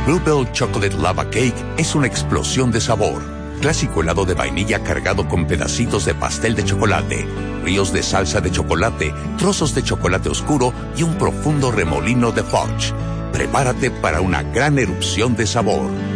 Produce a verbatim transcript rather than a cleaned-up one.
Bluebell Chocolate Lava Cake es una explosión de sabor. Clásico helado de vainilla cargado con pedacitos de pastel de chocolate, ríos de salsa de chocolate, trozos de chocolate oscuro y un profundo remolino de fudge. Prepárate para una gran erupción de sabor.